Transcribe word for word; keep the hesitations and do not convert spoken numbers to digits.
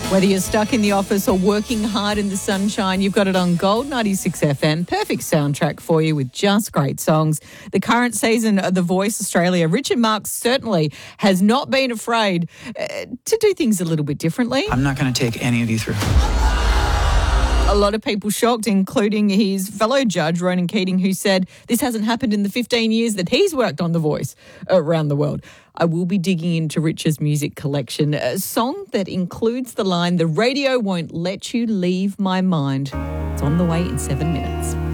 Whether you're stuck in the office or working hard in the sunshine, you've got it on Gold ninety-six F M. Perfect soundtrack for you with just great songs. The current season of The Voice Australia, Richard Marx certainly has not been afraid uh, to do things a little bit differently. I'm not going to take any of you through. A lot of people shocked, including his fellow judge, Ronan Keating, who said this hasn't happened in the fifteen years that he's worked on The Voice around the world. I will be digging into Rich's music collection, a song that includes the line, "The radio won't let you leave my mind." It's on the way in seven minutes.